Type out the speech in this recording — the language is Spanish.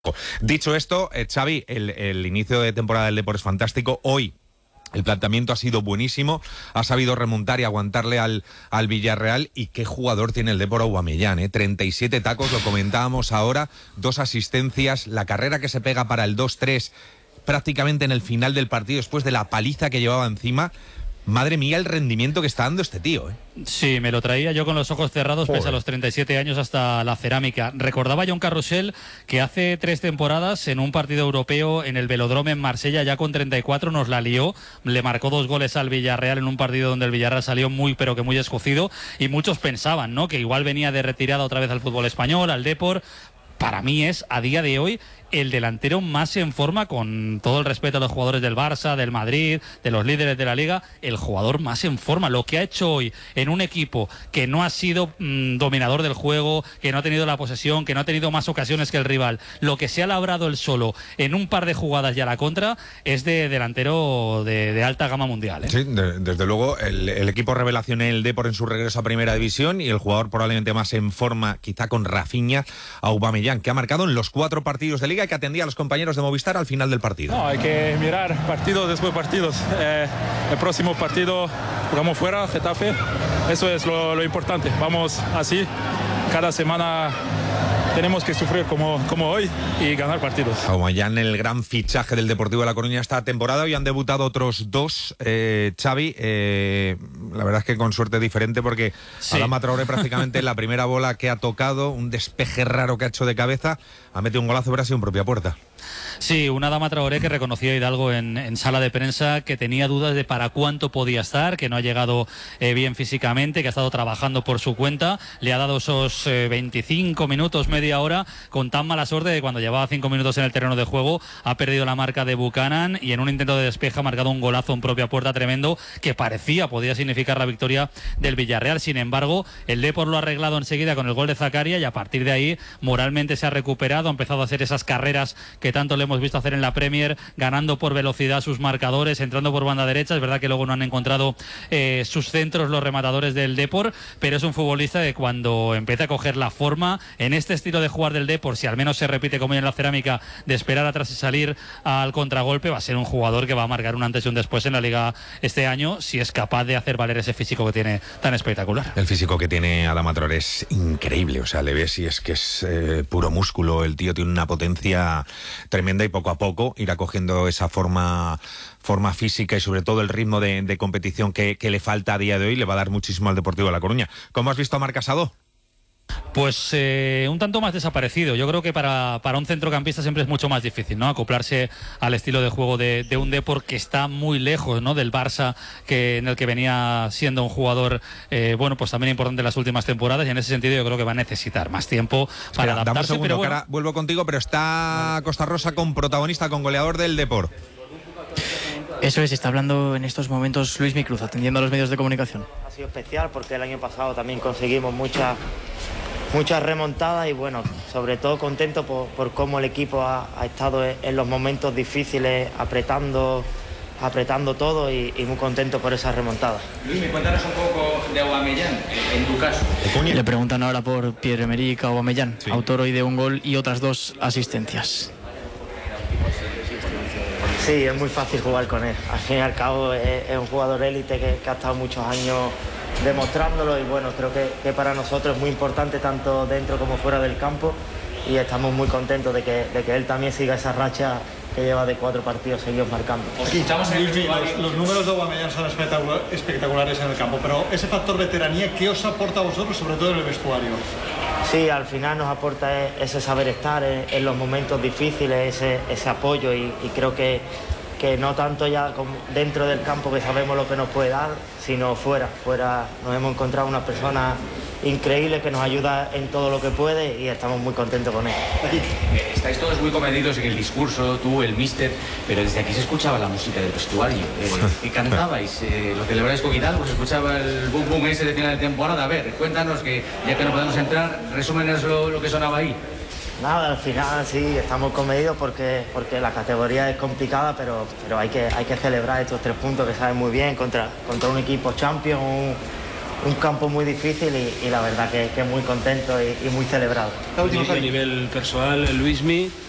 Dicho esto, Xavi, el inicio de temporada del Depor es fantástico. Hoy el planteamiento ha sido buenísimo, ha sabido remontar y aguantarle al Villarreal. Y qué jugador tiene el Depor Aubameyang, 37 tacos, lo comentábamos ahora, 2 asistencias, la carrera que se pega para el 2-3 prácticamente en el final del partido después de la paliza que llevaba encima. Madre mía el rendimiento que está dando este tío, Sí, me lo traía yo con los ojos cerrados. Pese a los 37 años hasta la cerámica. Recordaba John Carrusel que hace 3 temporadas en un partido europeo en el Velodrome en Marsella, ya con 34 nos la lió, le marcó 2 goles al Villarreal en un partido donde el Villarreal salió muy pero que muy escocido, y muchos pensaban, ¿no?, que igual venía de retirada otra vez al fútbol español, al Depor. Para mí es, a día de hoy, el delantero más en forma, con todo el respeto a los jugadores del Barça, del Madrid, de los líderes de la Liga, el jugador más en forma. Lo que ha hecho hoy en un equipo que no ha sido dominador del juego, que no ha tenido la posesión, que no ha tenido más ocasiones que el rival, lo que se ha labrado él solo en un par de jugadas y a la contra, es de delantero de alta gama mundial, Sí, desde luego, el equipo revelación el Depor en su regreso a Primera División, y el jugador probablemente más en forma, quizá con Rafinha, Aubameyang, que ha marcado en los 4 partidos de Liga y que atendía a los compañeros de Movistar al final del partido. No, hay que mirar partidos después de partidos. El próximo partido jugamos fuera, Getafe. Eso es lo importante. Vamos así, cada semana tenemos que sufrir como hoy y ganar partidos. Aubameyang, el gran fichaje del Deportivo de La Coruña esta temporada. Hoy han debutado otros 2, Xavi, la verdad es que con suerte diferente, porque sí. Adama Traoré prácticamente la primera bola que ha tocado, un despeje raro que ha hecho de cabeza, ha metido un golazo, pero ha sido en propia puerta. Sí, una Adama Traoré que reconocía Hidalgo en sala de prensa que tenía dudas de para cuánto podía estar, que no ha llegado bien físicamente, que ha estado trabajando por su cuenta. Le ha dado esos 25 minutos, media hora, con tan mala suerte de cuando llevaba 5 minutos en el terreno de juego ha perdido la marca de Buchanan y en un intento de despeje ha marcado un golazo en propia puerta tremendo que podía significar la victoria del Villarreal. Sin embargo, el Depor lo ha arreglado enseguida con el gol de Zakaria y a partir de ahí moralmente se ha recuperado, ha empezado a hacer esas carreras que tanto le hemos visto hacer en la Premier, ganando por velocidad sus marcadores, entrando por banda derecha. Es verdad que luego no han encontrado sus centros los rematadores del Depor, pero es un futbolista que cuando empieza a coger la forma en este estilo de jugar del Depor, si al menos se repite como en la cerámica, de esperar atrás y salir al contragolpe, va a ser un jugador que va a marcar un antes y un después en la Liga este año, si es capaz de hacer valer ese físico que tiene tan espectacular. El físico que tiene Adama Traoré es increíble, o sea, le ves y es que es puro músculo. El tío tiene una potencia tremenda y poco a poco irá cogiendo esa forma física y sobre todo el ritmo de competición que le falta a día de hoy. Le va a dar muchísimo al Deportivo de La Coruña. ¿Cómo has visto a Marc Casado? Pues un tanto más desaparecido. Yo creo que para un centrocampista siempre es mucho más difícil, ¿no?, acoplarse al estilo de juego de un Depor que está muy lejos, ¿no?, del Barça, en el que venía siendo un jugador pues también importante en las últimas temporadas, y en ese sentido yo creo que va a necesitar más tiempo para adaptarse. Dame un segundo, pero bueno, que ahora vuelvo contigo, pero está Costa Rosa con protagonista, con goleador del Depor. Eso es, está hablando en estos momentos Luismi Cruz, atendiendo a los medios de comunicación. Ha sido especial porque el año pasado también conseguimos muchas remontadas y bueno, sobre todo contento por cómo el equipo ha estado en los momentos difíciles, apretando todo y muy contento por esas remontadas. Luis, cuéntanos un poco de Aubameyang, en tu caso. Le preguntan ahora por Pierre-Emerick Aubameyang, sí, autor hoy de un gol y otras 2 asistencias. Sí, es muy fácil jugar con él. Al fin y al cabo es un jugador élite que ha estado muchos años demostrándolo y bueno, creo que para nosotros es muy importante tanto dentro como fuera del campo y estamos muy contentos de que él también siga esa racha que lleva de 4 partidos seguidos marcando. Los números de Aubameyang son espectaculares en el campo, pero ese factor veteranía, ¿qué os aporta a vosotros, sobre todo en el vestuario? Sí, al final nos aporta ese saber estar en los momentos difíciles, ese apoyo y creo que no tanto ya dentro del campo, que sabemos lo que nos puede dar, sino fuera nos hemos encontrado una persona increíble que nos ayuda en todo lo que puede y estamos muy contentos con él. Estáis todos muy comedidos en el discurso, tú, el míster, pero desde aquí se escuchaba la música del vestuario. ¿Qué cantabais? ¿Lo celebráis con Hidalgo? ¿Se escuchaba el boom boom ese de final de temporada? A ver, cuéntanos, que ya que no podemos entrar, resúmenos lo que sonaba ahí. Nada, al final sí, estamos comedidos porque la categoría es complicada, pero hay que celebrar estos 3 puntos que saben muy bien contra un equipo champion, un campo muy difícil y la verdad que muy contento y muy celebrado. A nivel personal, Luismi,